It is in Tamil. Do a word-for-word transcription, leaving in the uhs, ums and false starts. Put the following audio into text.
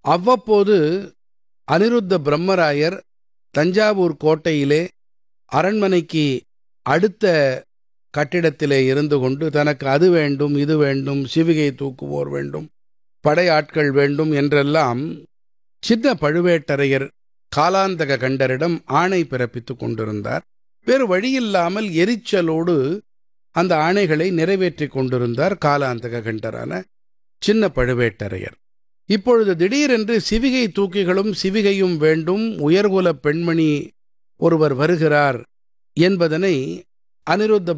அவ்வப்போது அனிருத்த பிரம்மராயர் தஞ்சாவூர் கோட்டையிலே அரண்மனைக்கு அடுத்த கட்டிடத்திலே இருந்து கொண்டு தனக்கு அது வேண்டும், இது வேண்டும், சிவிகை தூக்குவோர் வேண்டும், படையாட்கள் வேண்டும் என்றெல்லாம் சின்ன பழுவேட்டரையர் காலாந்தக கண்டரிடம் ஆணை பிறப்பித்துக் கொண்டிருந்தார். வேறு வழியில்லாமல் எரிச்சலோடு அந்த ஆணைகளை நிறைவேற்றிக் கொண்டிருந்தார் காலாந்தக கண்டரான சின்ன பழுவேட்டரையர். இப்பொழுது திடீரென்று சிவிகை தூக்கிகளும் சிவிகையும் வேண்டும், உயர்குலப் பெண்மணி ஒருவர் வருகிறார் என்பதனை அனிருத்த